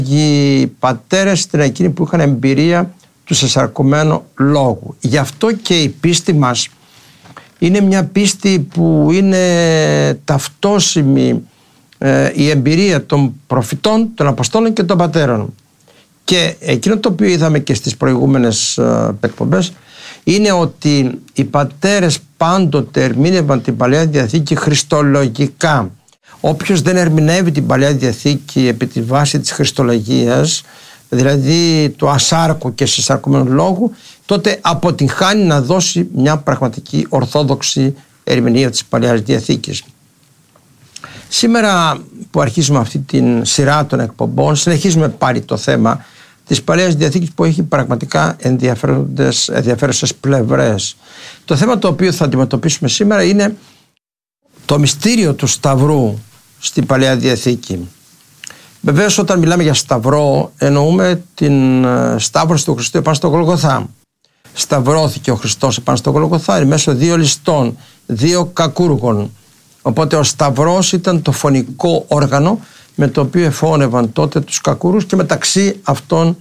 Οι πατέρες ήταν εκείνοι που είχαν εμπειρία του σεσαρκωμένου λόγου. Γι' αυτό και η πίστη μας είναι μια πίστη που είναι ταυτόσιμη η εμπειρία των προφητών, των Αποστόλων και των πατέρων. Και εκείνο το οποίο είδαμε και στις προηγούμενες εκπομπές είναι ότι οι πατέρες πάντοτε ερμήνευαν την Παλαιά Διαθήκη χριστολογικά. Όποιος δεν ερμηνεύει την Παλαιά Διαθήκη επί τη βάση της χριστολογίας, δηλαδή του ασάρκου και συσσαρκωμένου λόγου, τότε αποτυγχάνει να δώσει μια πραγματική ορθόδοξη ερμηνεία της Παλαιάς Διαθήκης. Σήμερα που αρχίζουμε αυτή την σειρά των εκπομπών, συνεχίζουμε πάλι το θέμα της Παλαιάς Διαθήκης που έχει πραγματικά ενδιαφέρουσες πλευρές. Το θέμα το οποίο θα αντιμετωπίσουμε σήμερα είναι το μυστήριο του Σταυρού στην Παλαιά Διαθήκη. Βεβαίως, όταν μιλάμε για Σταυρό, εννοούμε την σταύρωση του Χριστού επάνω στο Γολγοθά. Σταυρώθηκε ο Χριστός επάνω στο Γολγοθά μέσω δύο ληστών, δύο κακούργων. Οπότε ο Σταυρός ήταν το φωνικό όργανο με το οποίο εφώνευαν τότε τους κακούρους και μεταξύ αυτών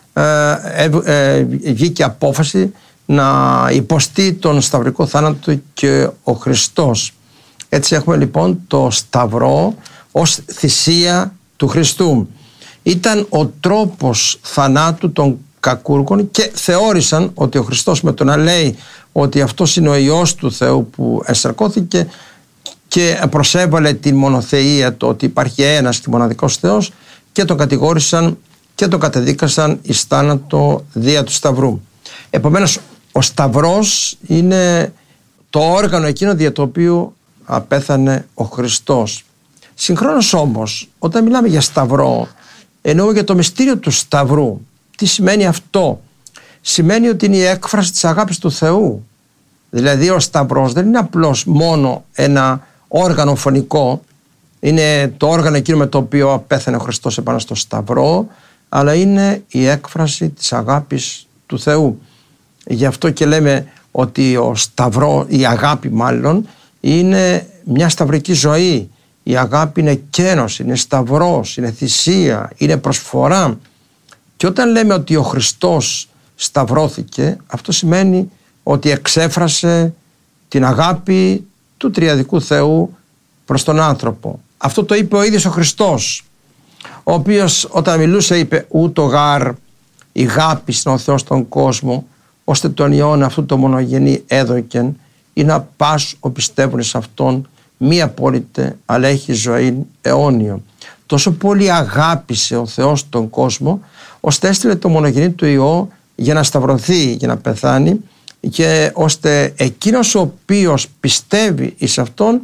βγήκε απόφαση να υποστεί τον σταυρικό θάνατο και ο Χριστός. Έτσι έχουμε λοιπόν το Σταυρό ως θυσία του Χριστού. Ήταν ο τρόπος θανάτου των κακούργων και θεώρησαν ότι ο Χριστός με το να λέει ότι αυτός είναι ο Υιός του Θεού που ενσαρκώθηκε και προσέβαλε την μονοθεΐα, το ότι υπάρχει ένας και μοναδικός Θεός, και τον κατηγόρησαν και τον κατεδίκασαν εις θάνατο δια του Σταυρού. Επομένως ο Σταυρός είναι το όργανο εκείνο δια το οποίο απέθανε ο Χριστός. Συγχρόνως όμως, όταν μιλάμε για Σταυρό, εννοούμε για το μυστήριο του Σταυρού. Τι σημαίνει αυτό? Σημαίνει ότι είναι η έκφραση της αγάπης του Θεού. Δηλαδή ο Σταυρός δεν είναι απλώς μόνο ένα όργανο φωνικό, είναι το όργανο εκείνο με το οποίο απέθανε ο Χριστός επάνω στο Σταυρό, αλλά είναι η έκφραση της αγάπης του Θεού. Γι' αυτό και λέμε ότι ο Σταυρό, η αγάπη μάλλον, είναι μια σταυρική ζωή. Η αγάπη είναι κένος, είναι σταυρός, είναι θυσία, είναι προσφορά. Και όταν λέμε ότι ο Χριστός σταυρώθηκε, αυτό σημαίνει ότι εξέφρασε την αγάπη του τριαδικού Θεού προς τον άνθρωπο. Αυτό το είπε ο ίδιος ο Χριστός, ο οποίος όταν μιλούσε είπε «Ούτω γάρ η γάπη είναι ο Θεός τον κόσμο, ώστε τον Υιόν αυτού το μονογενή έδωκεν, ή να πας ο πιστεύουν σε Αυτόν, μη απόλυτε, αλλά έχει ζωή αιώνιο». Τόσο πολύ αγάπησε ο Θεός τον κόσμο, ώστε έστειλε το μονογενή του Υιό για να σταυρωθεί, για να πεθάνει, και ώστε εκείνος ο οποίος πιστεύει εις Αυτόν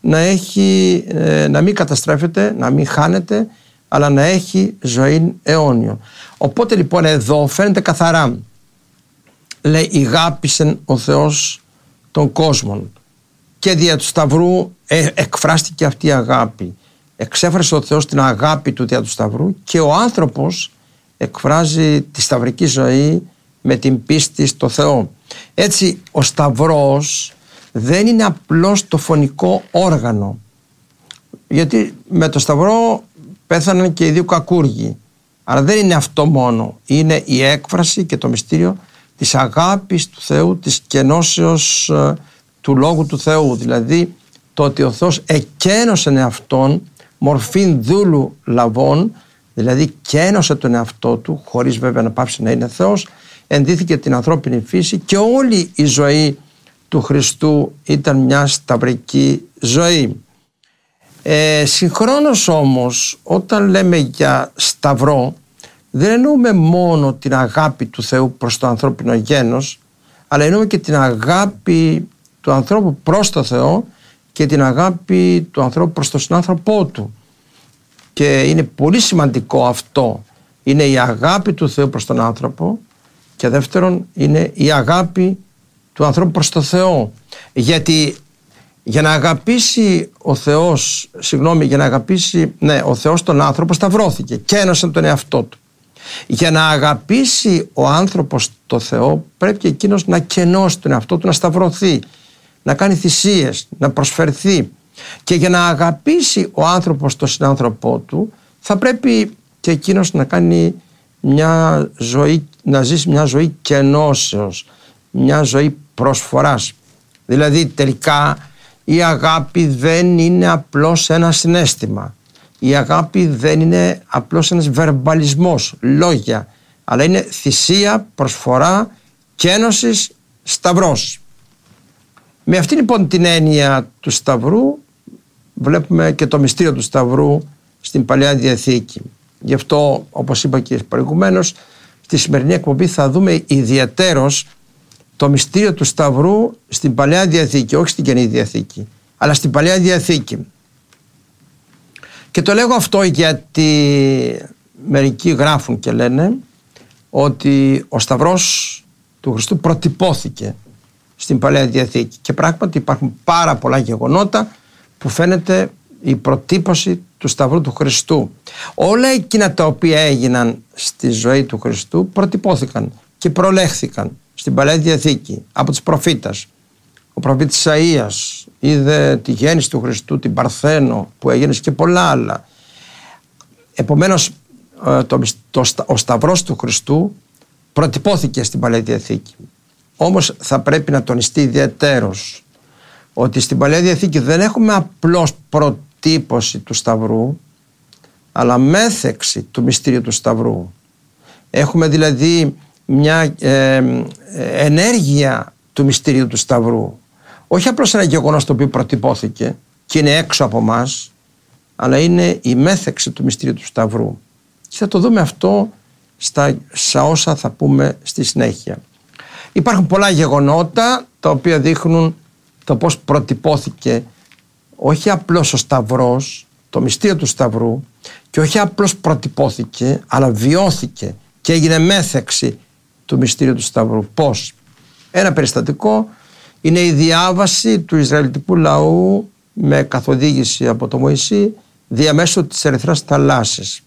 να μην καταστρέφεται, να μην χάνεται, αλλά να έχει ζωή αιώνιο. Οπότε λοιπόν εδώ φαίνεται καθαρά, λέει «Ηγάπησεν ο Θεός των κόσμων», και δια του Σταυρού εκφράστηκε αυτή η αγάπη. Εξέφρασε ο Θεός την αγάπη του δια του Σταυρού, και ο άνθρωπος εκφράζει τη σταυρική ζωή με την πίστη στο Θεό. Έτσι ο Σταυρός δεν είναι απλώς το φωνικό όργανο, γιατί με το Σταυρό πέθαναν και οι δύο κακούργοι, αλλά δεν είναι αυτό μόνο, είναι η έκφραση και το μυστήριο της αγάπης του Θεού, της κενώσεως του Λόγου του Θεού, δηλαδή το ότι ο Θεός εκένωσε εαυτόν μορφήν δούλου λαβών, δηλαδή κένωσε τον εαυτό του, χωρίς βέβαια να πάψει να είναι Θεός, ενδύθηκε την ανθρώπινη φύση, και όλη η ζωή του Χριστού ήταν μια σταυρική ζωή. Συγχρόνως όμως, όταν λέμε για Σταυρό, δεν εννοούμε μόνο την αγάπη του Θεού προς το ανθρώπινο γένος, αλλά εννοούμε και την αγάπη του ανθρώπου προς το Θεό και την αγάπη του ανθρώπου προς τον συνάνθρωπό του. Και είναι πολύ σημαντικό αυτό. Είναι η αγάπη του Θεού προς τον άνθρωπο, και δεύτερον είναι η αγάπη του ανθρώπου προς το Θεό. Γιατί για να αγαπήσει ο Θεός, ο Θεός τον άνθρωπο, σταυρώθηκε και ένωσε τον εαυτό του. Για να αγαπήσει ο άνθρωπος το Θεό, πρέπει και εκείνος να κενώσει τον εαυτό του, να σταυρωθεί, να κάνει θυσίες, να προσφερθεί. Και για να αγαπήσει ο άνθρωπος τον συνάνθρωπό του, θα πρέπει και και εκείνος να κάνει να ζήσει μια ζωή κενώσεως, μια ζωή προσφοράς. Δηλαδή τελικά η αγάπη δεν είναι απλώς ένα συναίσθημα. Η αγάπη δεν είναι απλώς ένας βερμπαλισμός, λόγια, αλλά είναι θυσία, προσφορά, κένωσης, σταυρός. Με αυτήν λοιπόν την έννοια του σταυρού βλέπουμε και το μυστήριο του σταυρού στην Παλαιά Διαθήκη. Γι' αυτό, όπως είπα και προηγουμένως, στη σημερινή εκπομπή θα δούμε ιδιαιτέρως το μυστήριο του σταυρού στην Παλαιά Διαθήκη, όχι στην Καινή Διαθήκη, αλλά στην Παλαιά Διαθήκη. Και το λέγω αυτό γιατί μερικοί γράφουν και λένε ότι ο σταυρός του Χριστού προτυπώθηκε στην Παλαιά Διαθήκη, και πράγματι υπάρχουν πάρα πολλά γεγονότα που φαίνεται η προτύπωση του σταυρού του Χριστού. Όλα εκείνα τα οποία έγιναν στη ζωή του Χριστού προτυπώθηκαν και προλέχθηκαν στην Παλαιά Διαθήκη από τους προφήτες. Ο προφήτης Ισαΐας είδε τη γέννηση του Χριστού, την Παρθένο που έγινε και πολλά άλλα. Επομένως ο σταυρός του Χριστού προτυπώθηκε στην Παλαιά Διαθήκη. Όμως θα πρέπει να τονιστεί ιδιαιτέρως ότι στην Παλαιά Διαθήκη δεν έχουμε απλώς προτύπωση του σταυρού, αλλά μέθεξη του μυστήριου του σταυρού. Έχουμε δηλαδή μια ενέργεια του μυστήριου του σταυρού. Όχι απλώς ένα γεγονός το οποίο προτυπώθηκε και είναι έξω από μας, αλλά είναι η μέθεξη του μυστήριου του σταυρού. Και θα το δούμε αυτό στα όσα θα πούμε στη συνέχεια. Υπάρχουν πολλά γεγονότα τα οποία δείχνουν το πώς προτυπώθηκε όχι απλώς ο σταυρός, το μυστήριο του σταυρού, και όχι απλώς προτυπώθηκε, αλλά βιώθηκε και έγινε μέθεξη του μυστήριου του σταυρού. Πώς? Ένα περιστατικό είναι η διάβαση του Ισραηλιτικού λαού με καθοδήγηση από τον Μωυσή διαμέσου της Ερυθράς θαλάσσης.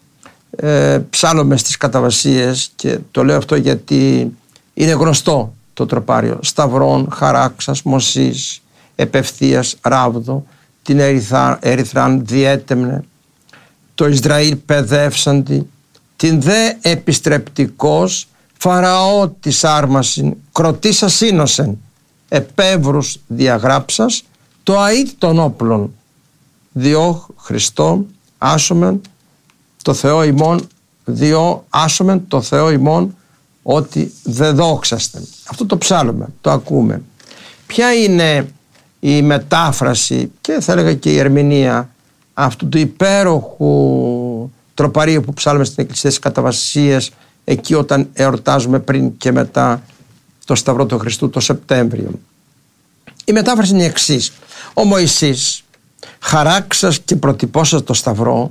Ψάλλομαι στις καταβασίες, και το λέω αυτό γιατί είναι γνωστό το τροπάριο. Σταυρών, χαράξας, Μωσής, επευθείας, ράβδο, την Ερυθράν διέτεμνε, το Ισραήλ παιδεύσαντι, την δε επιστρεπτικός Φαραώ της άρμασιν, κροτήσα σύνοσεν, επεύρους διαγράψας, το αΐτ των όπλων, διό Χριστό άσομεν το Θεό ημών, διό άσομεν το Θεό ημών, ότι δεν δόξαστε. Αυτό το ψάλλουμε, το ακούμε. Ποια είναι η μετάφραση και θα έλεγα και η ερμηνεία αυτού του υπέροχου τροπαρίου που ψάλλουμε στην Εκκλησία της Καταβασίας, εκεί όταν εορτάζουμε πριν και μετά το Σταυρό του Χριστού το Σεπτέμβριο? Η μετάφραση είναι η εξής: ο Μωυσής, χαράξας και προτυπώσας το Σταυρό,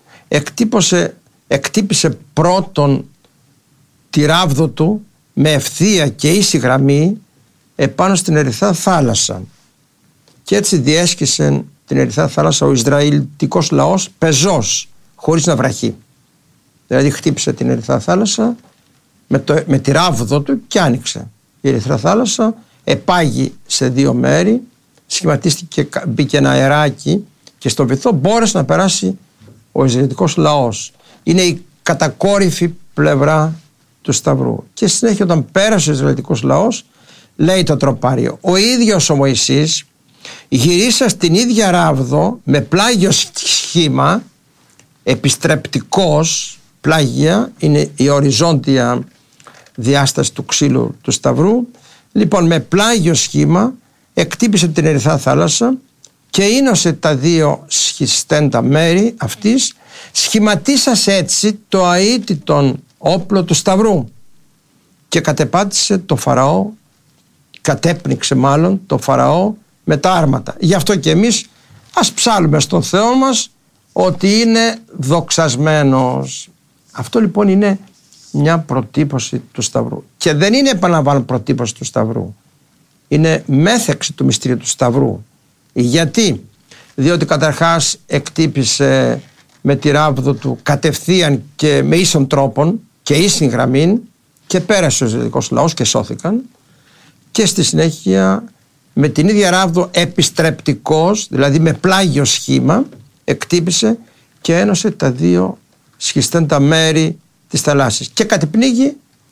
εκτύπησε πρώτον τη ράβδο του με ευθεία και ίση γραμμή επάνω στην Ερυθρά θάλασσα, και έτσι διέσχισε την Ερυθρά θάλασσα ο Ισραηλιτικός λαός πεζός, χωρίς να βραχεί. Δηλαδή χτύπησε την Ερυθρά θάλασσα με τη ράβδο του και άνοιξε. Η Ερυθρά θάλασσα επάγει σε δύο μέρη, σχηματίστηκε, μπήκε ένα αεράκι και στο βυθό μπόρεσε να περάσει ο Ισραηλιτικός λαός. Είναι η κατακόρυφη πλευρά του Σταυρού. Και στη συνέχεια, όταν πέρασε ο Ισραηλιτικός λαός, λέει το τροπάριο, ο ίδιος ο Μωυσής γυρίσα στην ίδια ράβδο με πλάγιο σχήμα, επιστρεπτικός, πλάγια είναι η οριζόντια διάσταση του ξύλου του Σταυρού, λοιπόν με πλάγιο σχήμα εκτύπησε την Ερυθρά θάλασσα και ίνωσε τα δύο σχιστέντα μέρη αυτής, σχηματίσασε έτσι το αίτητον όπλο του Σταυρού και κατεπάτησε το Φαραώ, κατέπνιξε μάλλον το Φαραώ με τα άρματα. Γι' αυτό και εμείς ας ψάλουμε στον Θεό μας ότι είναι δοξασμένος. Αυτό λοιπόν είναι μια προτύπωση του Σταυρού, και δεν είναι, επαναλαμβάνω, προτύπωση του Σταυρού, είναι μέθεξη του μυστηρίου του Σταυρού. Γιατί? Διότι καταρχάς εκτύπησε με τη ράβδο του κατευθείαν και με ίσον τρόπον και ίσιν γραμμήν, και πέρασε ο Ισραηλιτικός λαός και σώθηκαν, και στη συνέχεια με την ίδια ράβδο επιστρεπτικός, δηλαδή με πλάγιο σχήμα, εκτύπησε και ένωσε τα δύο σχιστέντα μέρη της θαλάσσης και κατεπνίγει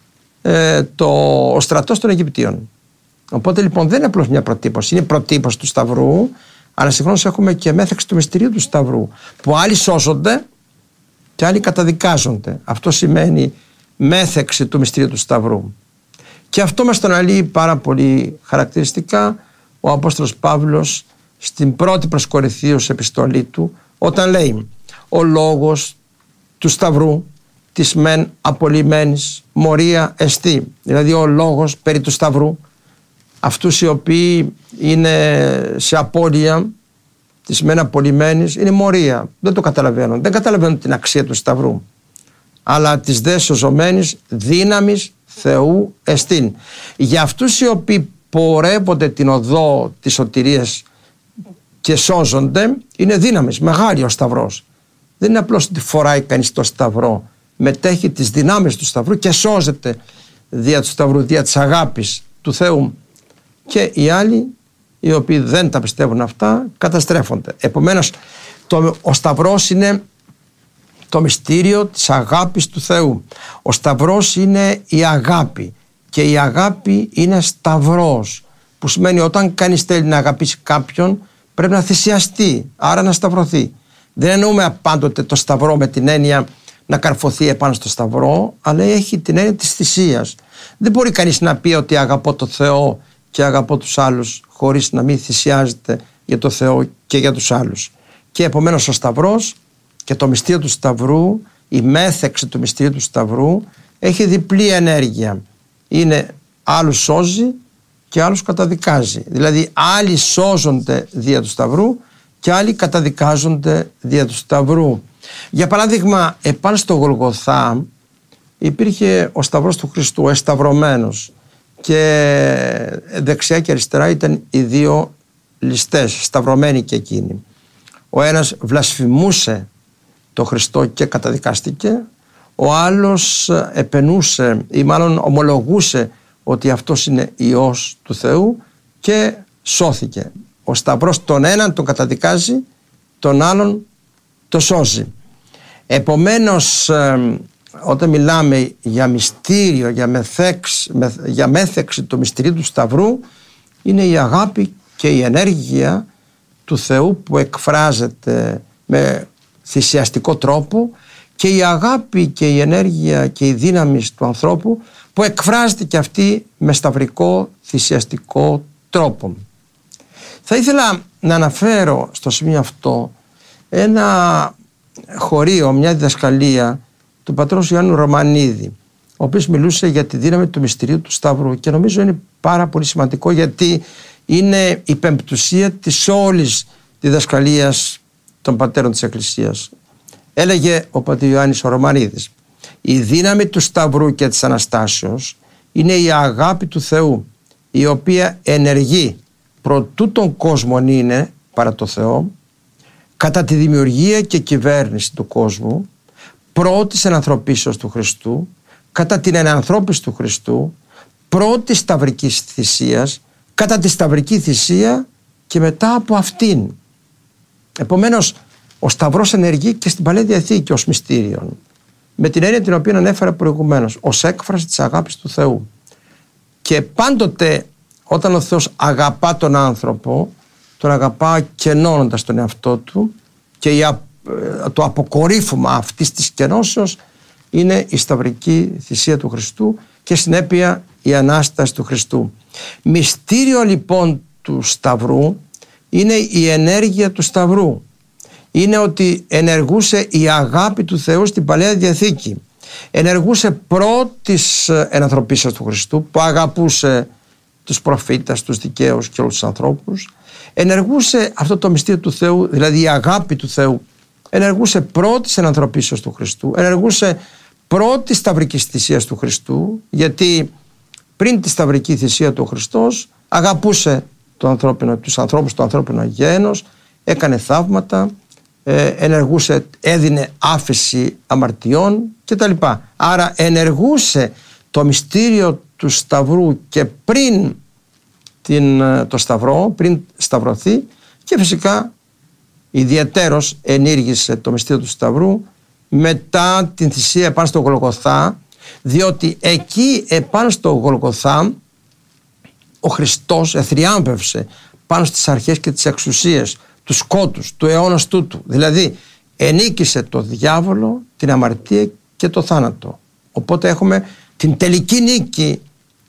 ο στρατός των Αιγυπτίων. Οπότε λοιπόν δεν είναι απλώς μια προτύπωση, είναι προτύπωση του Σταυρού, αλλά συγχρόνως έχουμε και μέθεξη του μυστηρίου του Σταυρού, που άλλοι σώζονται και άλλοι καταδικάζονται. Αυτό σημαίνει μέθεξη του μυστηρίου του Σταυρού. Και αυτό μας τον αλύει πάρα πολύ χαρακτηριστικά ο Απόστολος Παύλος στην πρώτη προς Κορινθίους επιστολή του, όταν λέει: ο λόγος του Σταυρού της μεν απολυμένης μορία εστί. Δηλαδή ο λόγος περί του Σταυρού, αυτούς οι οποίοι είναι σε απώλεια της μεν απολυμένης, είναι μορία. Δεν το καταλαβαίνουν. Δεν καταλαβαίνουν την αξία του Σταυρού. Αλλά της δε σωζωμένης δύναμης Θεού εστίν. Για αυτούς οι οποίοι πορεύονται την οδό της σωτηρίας και σώζονται, είναι δύναμης, μεγάλη ο Σταυρός. Δεν είναι απλώς ότι φοράει κανείς το Σταυρό, μετέχει τις δυνάμεις του Σταυρού και σώζεται δια του Σταυρού, δια της αγάπης του Θεού. Και οι άλλοι, οι οποίοι δεν τα πιστεύουν αυτά, καταστρέφονται. Επομένως, ο Σταυρός είναι το μυστήριο της αγάπης του Θεού. Ο Σταυρός είναι η αγάπη και η αγάπη είναι σταυρός, που σημαίνει όταν κανείς θέλει να αγαπήσει κάποιον πρέπει να θυσιαστεί, άρα να σταυρωθεί. Δεν εννοούμε πάντοτε το Σταυρό με την έννοια να καρφωθεί επάνω στο Σταυρό, αλλά έχει την έννοια της θυσίας. Δεν μπορεί κανείς να πει ότι αγαπώ το Θεό και αγαπώ τους άλλους χωρίς να μην θυσιάζεται για το Θεό και για τους άλλους. Και επομένως ο Σταυρός και το μυστήριο του Σταυρού, η μέθεξη του μυστήριου του Σταυρού έχει διπλή ενέργεια. Είναι άλλους σώζει και άλλους καταδικάζει. Δηλαδή άλλοι σώζονται δια του Σταυρού και άλλοι καταδικάζονται δια του Σταυρού. Για παράδειγμα, επάνω στο Γολγοθά υπήρχε ο Σταυρός του Χριστού εσταυρωμένος και δεξιά και αριστερά ήταν οι δύο ληστές, σταυρωμένοι και εκείνοι. Ο ένας βλασφημούσε το Χριστό και καταδικάστηκε, ο άλλος επενούσε ή μάλλον ομολογούσε ότι αυτός είναι Υιός του Θεού και σώθηκε. Ο Σταυρός τον έναν τον καταδικάζει, τον άλλον το σώζει. Επομένως, όταν μιλάμε για μυστήριο, για μέθεξη του μυστηρίου του Σταυρού, είναι η αγάπη και η ενέργεια του Θεού που εκφράζεται με θυσιαστικό τρόπο και η αγάπη και η ενέργεια και η δύναμη του ανθρώπου που εκφράζεται και αυτή με σταυρικό θυσιαστικό τρόπο. Θα ήθελα να αναφέρω στο σημείο αυτό ένα χωρίο, μια διδασκαλία του πατρός Ιωάννου Ρωμανίδη, ο οποίος μιλούσε για τη δύναμη του μυστηρίου του Σταύρου και νομίζω είναι πάρα πολύ σημαντικό γιατί είναι η πεμπτουσία της όλης διδασκαλίας των πατέρων της Εκκλησίας. Έλεγε ο πατήρ Ιωάννης ο Ρωμανίδης: η δύναμη του Σταυρού και της Αναστάσεως είναι η αγάπη του Θεού, η οποία ενεργεί προτού τον κόσμον είναι παρά το Θεό, κατά τη δημιουργία και κυβέρνηση του κόσμου, πρώτης ενανθρωπίσεως του Χριστού, κατά την ενανθρώπιση του Χριστού, πρώτης σταυρικής θυσίας, κατά τη σταυρική θυσία και μετά από αυτήν. Επομένως, ο Σταυρός ενεργεί και στην Παλαιά Διαθήκη ως μυστήριον, με την έννοια την οποία ανέφερα προηγουμένως, ως έκφραση της αγάπης του Θεού. Και πάντοτε όταν ο Θεός αγαπά τον άνθρωπο, τον αγαπά κενώνοντας τον εαυτό του και το αποκορύφωμα αυτής της κενώσεως είναι η σταυρική θυσία του Χριστού και συνέπεια η Ανάσταση του Χριστού. Μυστήριο λοιπόν του Σταυρού είναι η ενέργεια του Σταυρού. Είναι ότι ενεργούσε η αγάπη του Θεού στην Παλαιά Διαθήκη. Ενεργούσε πρώτης ενανθρωπίσεως του Χριστού που αγαπούσε τους προφήτες, τους δικαίους και όλους τους ανθρώπους. Ενεργούσε αυτό το μυστήριο του Θεού, δηλαδή η αγάπη του Θεού. Ενεργούσε πρώτης ενανθρωπίσεως του Χριστού. Ενεργούσε πρώτης σταυρικής θυσίας του Χριστού, γιατί πριν τη σταυρική θυσία του Χριστός αγαπούσε τους ανθρώπους, το ανθρώπινο γένος, έκανε θαύματα, ενεργούσε, έδινε άφεση αμαρτιών κτλ. Άρα ενεργούσε το μυστήριο του Σταυρού και πριν το Σταυρό, πριν σταυρωθεί, και φυσικά ιδιαιτέρως ενήργησε το μυστήριο του Σταυρού μετά την θυσία επάνω στο Γολγοθά, διότι εκεί επάνω στο Γολγοθά ο Χριστός εθριάμβευσε πάνω στις αρχές και τις εξουσίες του σκότους, του αιώνος τούτου. Δηλαδή ενίκησε το διάβολο, την αμαρτία και το θάνατο. Οπότε έχουμε την τελική νίκη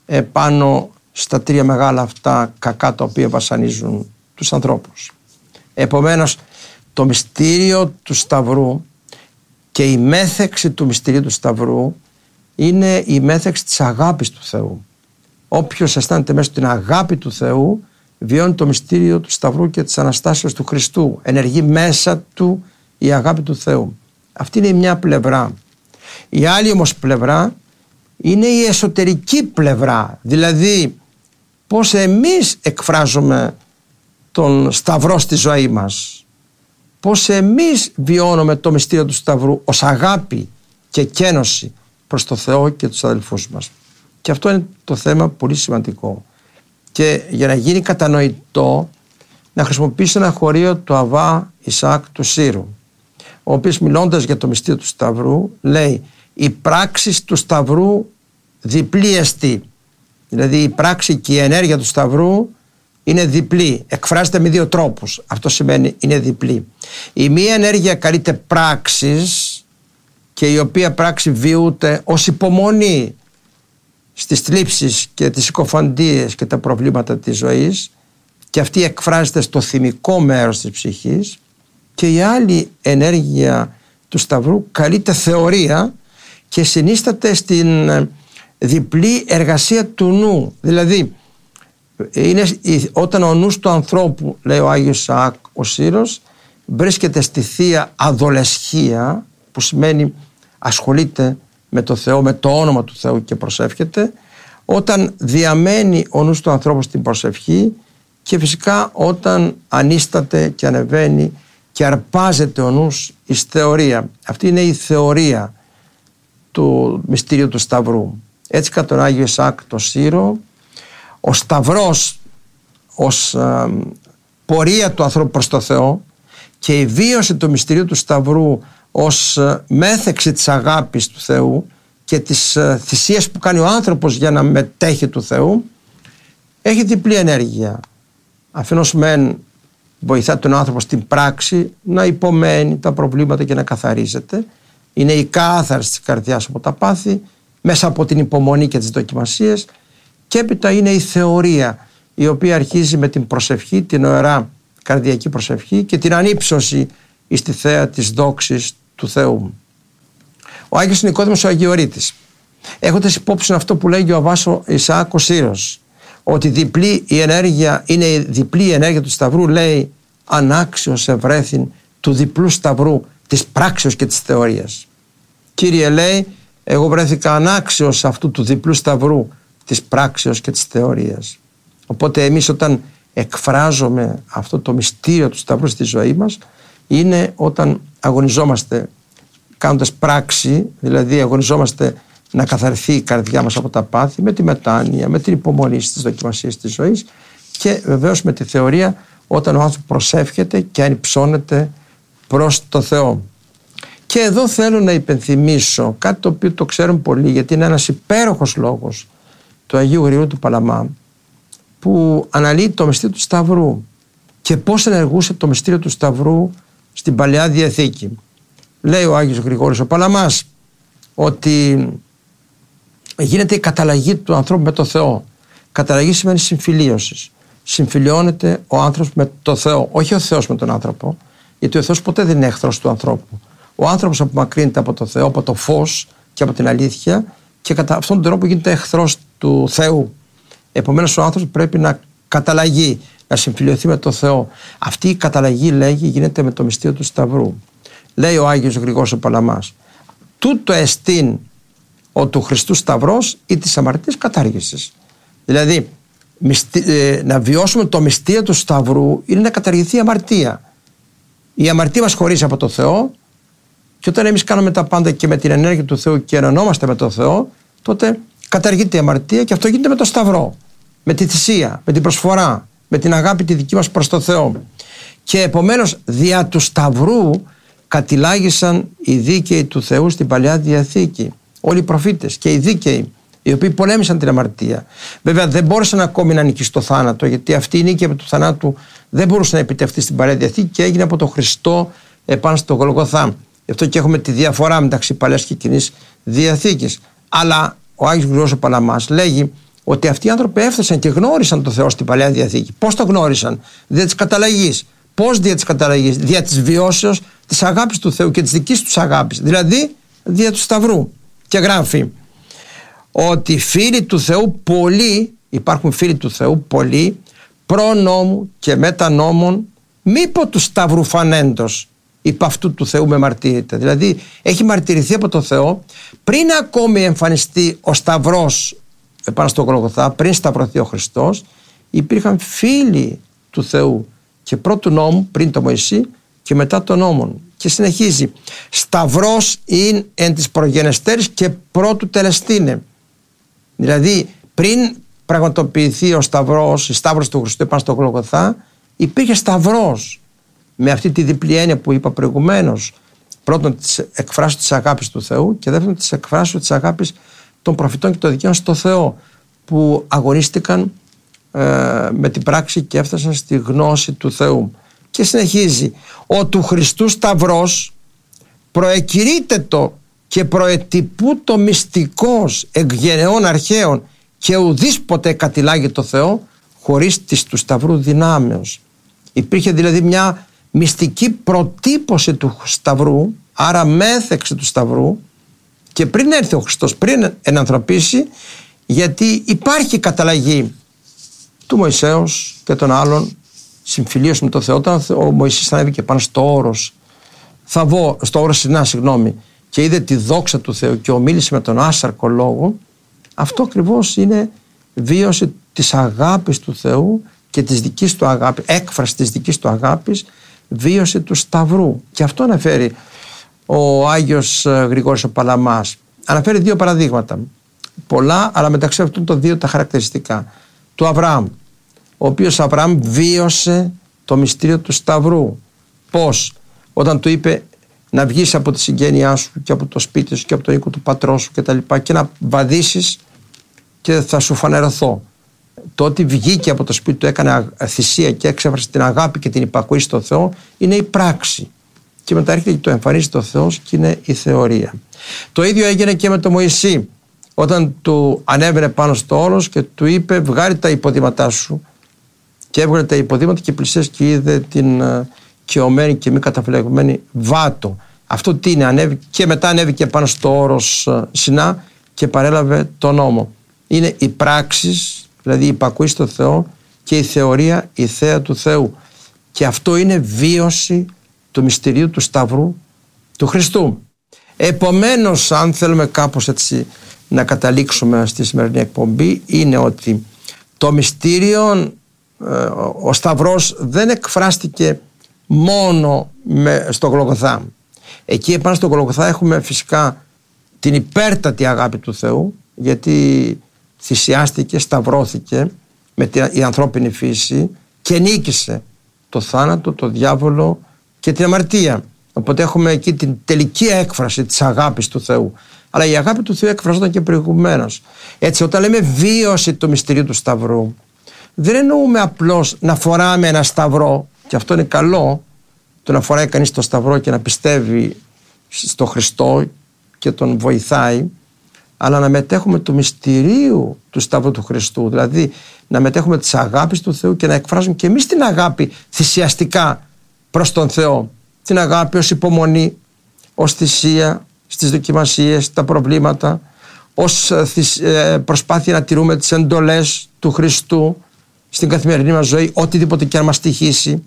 επάνω στα τρία μεγάλα αυτά κακά τα οποία βασανίζουν τους ανθρώπους. Επομένως, το μυστήριο του Σταυρού και η μέθεξη του μυστηρίου του Σταυρού είναι η μέθεξη της αγάπης του Θεού. Όποιος αισθάνεται μέσα στην αγάπη του Θεού βιώνει το μυστήριο του Σταυρού και της Αναστάσεως του Χριστού. Ενεργεί μέσα του η αγάπη του Θεού. Αυτή είναι η μια πλευρά. Η άλλη όμως πλευρά είναι η εσωτερική πλευρά. Δηλαδή πώς εμείς εκφράζουμε τον Σταυρό στη ζωή μας. Πώς εμείς βιώνουμε το μυστήριο του Σταυρού ως αγάπη και κένωση προς το Θεό και τους αδελφούς μας. Και αυτό είναι το θέμα πολύ σημαντικό. Και για να γίνει κατανοητό, να χρησιμοποιήσω ένα χωρίο του Αββά Ισαάκ του Σύρου, ο οποίος μιλώντας για το μυστήριο του Σταυρού λέει «Η πράξη του Σταυρού διπλή εστί». Δηλαδή η πράξη και η ενέργεια του Σταυρού είναι διπλή, εκφράζεται με δύο τρόπους. Αυτό σημαίνει είναι διπλή. Η μία ενέργεια καλείται πράξης και η οποία πράξη βιούται ως υπομονή στις θλίψεις και τις συκοφαντίες και τα προβλήματα της ζωής, και αυτή εκφράζεται στο θυμικό μέρος της ψυχής. Και η άλλη ενέργεια του Σταυρού καλείται θεωρία και συνίσταται στην διπλή εργασία του νου. Δηλαδή είναι όταν ο νους του ανθρώπου, λέει ο Άγιος Ισαάκ ο Σύρος, βρίσκεται στη θεία αδολεσχία, που σημαίνει ασχολείται με το Θεό, με το όνομα του Θεού και προσεύχεται, όταν διαμένει ο νους του ανθρώπου στην προσευχή και φυσικά όταν ανίσταται και ανεβαίνει και αρπάζεται ο νους εις θεωρία. Αυτή είναι η θεωρία του μυστήριου του Σταυρού. Έτσι κατά τον Άγιο Ισαάκ το Σύρο, ο Σταυρός ως πορεία του ανθρώπου προς το Θεό και η βίωση του μυστηρίου του Σταυρού ως μέθεξη της αγάπης του Θεού και της θυσίας που κάνει ο άνθρωπος για να μετέχει του Θεού, έχει διπλή ενέργεια. Αφενός μεν βοηθά τον άνθρωπο στην πράξη να υπομένει τα προβλήματα και να καθαρίζεται. Είναι η κάθαρση της καρδιάς από τα πάθη μέσα από την υπομονή και τις δοκιμασίες, και έπειτα είναι η θεωρία, η οποία αρχίζει με την προσευχή, την ωραιά καρδιακή προσευχή και την ανύψωση εις τη θέα της δόξης του Θεού. Ο Άγιος Νικόδημος ο Αγιορείτης, έχοντας υπόψη αυτό που λέγει ο Αββάς Ισαάκ ο Σύρος, ότι διπλή η ενέργεια είναι η διπλή ενέργεια του Σταυρού, λέει ανάξιος ευρέθην του διπλού Σταυρού της πράξεως και της θεωρίας. Κύριε, λέει, εγώ βρέθηκα ανάξιος αυτού του διπλού Σταυρού της πράξεως και της θεωρίας. Οπότε εμείς όταν εκφράζουμε αυτό το μυστήριο του Σταυρού στη ζωή μας, είναι όταν αγωνιζόμαστε κάνοντας πράξη, δηλαδή αγωνιζόμαστε να καθαρθεί η καρδιά μας από τα πάθη με τη μετάνοια, με την υπομονή στις δοκιμασίες της ζωής, και βεβαίως με τη θεωρία όταν ο άνθρωπος προσεύχεται και ανυψώνεται προς το Θεό. Και εδώ θέλω να υπενθυμίσω κάτι το οποίο το ξέρουν πολλοί, γιατί είναι ένας υπέροχος λόγος του Αγίου Γρηγορίου του Παλαμά, που αναλύει το μυστήριο του Σταυρού και πώς ενεργούσε το μυστήριο του Σταυρού στην Παλαιά Διαθήκη. Λέει ο Άγιος Γρηγόρης ο Παλαμάς ότι γίνεται η καταλλαγή του ανθρώπου με το Θεό. Καταλλαγή σημαίνει συμφιλίωση. Συμφιλιώνεται ο άνθρωπος με το Θεό, όχι ο Θεός με τον άνθρωπο, γιατί ο Θεός ποτέ δεν είναι εχθρός του ανθρώπου. Ο άνθρωπος απομακρύνεται από το Θεό, από το φως και από την αλήθεια, και κατά αυτόν τον τρόπο γίνεται εχθρός του Θεού. Επομένως ο άνθρωπος πρέπει να καταλλαγεί, να συμφιλιωθεί με το Θεό. Αυτή η καταλλαγή, λέγει, γίνεται με το μυστήριο του Σταυρού. Λέει ο Άγιος Γρηγόρης ο Παλαμάς, τούτο εστίν ο του Χριστού Σταυρός ή της αμαρτίας κατάργησης. Δηλαδή να βιώσουμε το μυστήριο του Σταυρού είναι να καταργηθεί η αμαρτία. Η αμαρτία μας χωρίζει από το Θεό, και όταν εμείς κάνουμε τα πάντα και με την ενέργεια του Θεού και ενωνόμαστε με το Θεό, τότε καταργείται η αμαρτία, και αυτό γίνεται με το Σταυρό, με τη θυσία, με την προσφορά, με την αγάπη τη δική μας προς το Θεό. Και επομένως δια του Σταυρού κατηλάγησαν οι δίκαιοι του Θεού στην Παλαιά Διαθήκη. Όλοι οι προφήτες και οι δίκαιοι, οι οποίοι πολέμησαν την αμαρτία. Βέβαια δεν μπόρεσαν ακόμη να νικήσει το θάνατο, γιατί αυτή η νίκη του θανάτου δεν μπορούσε να επιτευχθεί στην Παλαιά Διαθήκη και έγινε από τον Χριστό επάνω στο Γολγοθά. Γι' αυτό και έχουμε τη διαφορά μεταξύ Παλαιάς και Κοινής Διαθήκης. Αλλά ο Άγιος Γρηγόρης ο Παλαμάς λέγει ότι αυτοί οι άνθρωποι έφτασαν και γνώρισαν τον Θεό στην Παλαιά Διαθήκη. Πώς το γνώρισαν? Δια της καταλλαγής. Πώς δια της καταλλαγής? Δια της βιώσεως της αγάπης του Θεού και της δικής τους αγάπης. Δηλαδή δια του Σταυρού. Και γράφει ότι φίλοι του Θεού πολλοί, υπάρχουν φίλοι του Θεού πολλοί, προ νόμου και μετά νόμων, μήπω του Σταυρού φανέντος, υπ' αυτού του Θεού με μαρτύρεται. Δηλαδή έχει μαρτυρηθεί από τον Θεό πριν ακόμη εμφανιστεί ο Σταυρός επάνω στο Γολγοθά, πριν σταυρωθεί ο Χριστός. Υπήρχαν φίλοι του Θεού και πρώτου νόμου, πριν το Μωυσή και μετά των νόμων. Και συνεχίζει, Σταυρός είναι εν της προγενεστέρης και πρώτου τελεστήνε. Δηλαδή πριν πραγματοποιηθεί ο Σταυρός, η Σταύρος του Χριστού επάνω στο Γολγοθά, υπήρχε Σταυρός, με αυτή τη διπλή έννοια που είπα προηγουμένως. Πρώτον της εκφράσεως της αγάπης του Θεού και δεύτερον της εκφράσεως της αγάπης των προφητών και των δικαίων στο Θεό, που αγωνίστηκαν με την πράξη και έφτασαν στη γνώση του Θεού. Και συνεχίζει, ο του Χριστού Σταυρός προεκηρύττεται το και προετυπού το μυστικός εκ γενεών αρχαίων και ουδείς ποτέ κατηλάγει το Θεό χωρίς της του Σταυρού δυνάμεως. Υπήρχε δηλαδή μια μυστική προτύπωση του Σταυρού, άρα μέθεξη του Σταυρού, και πριν έρθει ο Χριστός, πριν ενανθρωπίσει, γιατί υπάρχει καταλλαγή του Μωυσέως και των άλλων συμφιλίωση με τον Θεό. Όταν ο Μωυσής ανέβηκε πάνω στο όρος στο όρος Σινά, και είδε τη δόξα του Θεού και ομίλησε με τον άσαρκο λόγο, αυτό ακριβώς είναι βίωση της αγάπης του Θεού και της δικής του αγάπης, έκφραση της δικής του αγάπης, βίωση του Σταυρού. Και αυτό αναφέρει ο Άγιος Γρηγόρης ο Παλαμάς. Αναφέρει δύο παραδείγματα, πολλά, αλλά μεταξύ αυτών των δύο τα χαρακτηριστικά. Του Αβραάμ, ο οποίος Αβραάμ βίωσε το μυστήριο του Σταυρού. Πώς? Όταν του είπε να βγεις από τη συγγένειά σου και από το σπίτι σου και από τον οίκο του πατρός σου και να βαδίσεις και θα σου φανερωθώ. Το ότι βγήκε από το σπίτι του, έκανε θυσία και εξέφρασε την αγάπη και την υπακοή στο Θεό, είναι η πράξη. Και μετά έρχεται και το εμφανίζει το Θεός και είναι η θεωρία. Το ίδιο έγινε και με τον Μωυσή, όταν του ανέβαινε πάνω στο όρος και του είπε βγάλει τα υποδήματά σου, και έβγαλε τα υποδήματα και πλησίασε και είδε την καιωμένη και μη καταφυλαγμένη βάτο. Αυτό τι είναι? Και μετά ανέβηκε πάνω στο όρος Σινά και παρέλαβε τον νόμο. Είναι οι πράξεις, δηλαδή η υπακοή στο Θεό, και η θεωρία, η θέα του Θεού. Και αυτό είναι βίωση του μυστηρίου του Σταυρού του Χριστού. Επομένως, αν θέλουμε κάπως έτσι να καταλήξουμε στη σημερινή εκπομπή, είναι ότι το μυστήριο, ο Σταυρός δεν εκφράστηκε μόνο στο Γολγοθά. Εκεί επάνω στο Γολγοθά έχουμε φυσικά την υπέρτατη αγάπη του Θεού, γιατί θυσιάστηκε, σταυρώθηκε με η ανθρώπινη φύση και νίκησε το θάνατο, το διάβολο και την αμαρτία. Οπότε έχουμε εκεί την τελική έκφραση της αγάπης του Θεού. Αλλά η αγάπη του Θεού εκφραζόταν και προηγουμένως. Έτσι, όταν λέμε βίωση του μυστηρίου του Σταυρού, δεν εννοούμε απλώς να φοράμε ένα σταυρό, και αυτό είναι καλό, το να φοράει κανείς το σταυρό και να πιστεύει στο Χριστό και τον βοηθάει, αλλά να μετέχουμε του μυστηρίου του Σταυρού του Χριστού, δηλαδή να μετέχουμε της αγάπης του Θεού και να εκφράζουμε και εμείς την αγάπη θυσιαστικά προς τον Θεό. Την αγάπη ως υπομονή, ως θυσία στις δοκιμασίες, τα προβλήματα, ως προσπάθεια να τηρούμε τις εντολές του Χριστού στην καθημερινή μας ζωή, οτιδήποτε και αν μας τυχήσει.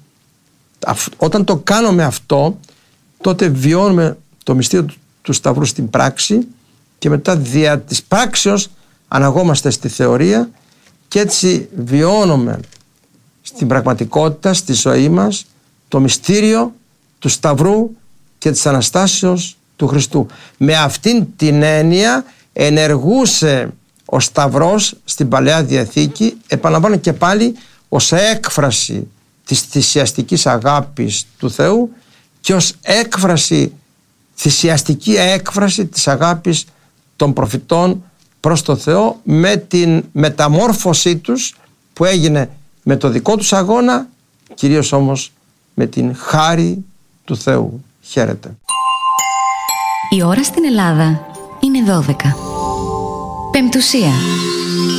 Όταν το κάνουμε αυτό, τότε βιώνουμε το μυστήριο του Σταυρού στην πράξη και μετά δια της πράξεως αναγόμαστε στη θεωρία και έτσι βιώνουμε στην πραγματικότητα, στη ζωή μας, το μυστήριο του Σταυρού και της Αναστάσεως του Χριστού. Με αυτήν την έννοια ενεργούσε ο Σταυρός στην Παλαιά Διαθήκη, επαναλαμβάνω και πάλι, ως έκφραση της θυσιαστικής αγάπης του Θεού και ως έκφραση, θυσιαστική έκφραση της αγάπης των προφητών προς το Θεό, με την μεταμόρφωσή τους που έγινε με το δικό τους αγώνα, κυρίως όμως με την χάρη του Θεού. Χαίρετε. Η ώρα στην Ελλάδα είναι 12. Πεμπτουσία.